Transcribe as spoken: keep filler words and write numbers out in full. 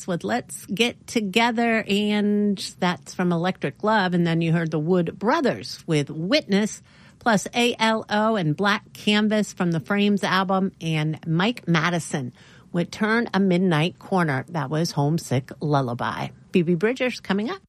Bridges with Let's Get Together, and that's from Electric Love. And then you heard the Wood Brothers with Witness, plus A L O and Black Canvas from the Frames album, and Mike Madison with Turn a Midnight Corner. That was Homesick Lullaby. Phoebe Bridgers coming up.